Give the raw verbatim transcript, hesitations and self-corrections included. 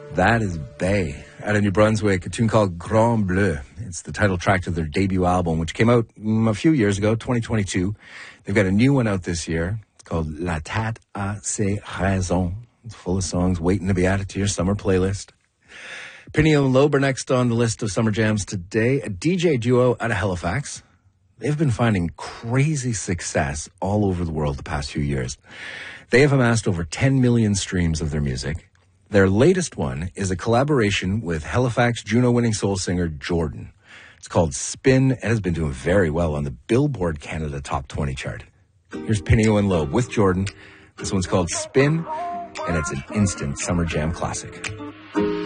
That is Bay out of New Brunswick, a tune called Grand Bleu. It's the title track to their debut album, which came out mm, a few years ago, twenty twenty-two. They've got a new one out this year. It's called La Tête à ses raisons. It's full of songs waiting to be added to your summer playlist. Pinio and Loeb are next on the list of summer jams today. A D J duo out of Halifax. They've been finding crazy success all over the world the past few years. They have amassed over ten million streams of their music. Their latest one is a collaboration with Halifax Juno-winning soul singer Jordan. It's called Spin and has been doing very well on the Billboard Canada Top twenty chart. Here's Pinio and Loeb with Jordan. This one's called Spin, and it's an instant summer jam classic.